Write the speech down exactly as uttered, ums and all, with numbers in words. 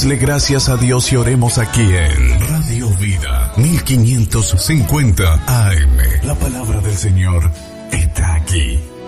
Démosle gracias a Dios y oremos aquí en Radio Vida mil quinientos cincuenta A M. La palabra del Señor está aquí.